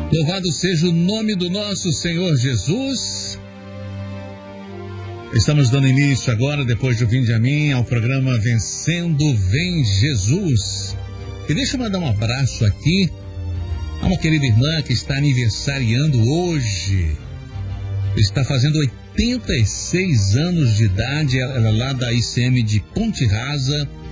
Louvado seja o nome do nosso Senhor Jesus. Estamos dando início agora, depois do Vinde a Mim, ao programa Vencendo Vem Jesus. E deixa eu mandar um abraço aqui a uma querida irmã que está aniversariando hoje. Está fazendo 86 anos de idade, ela é lá da ICM de Ponte Rasa.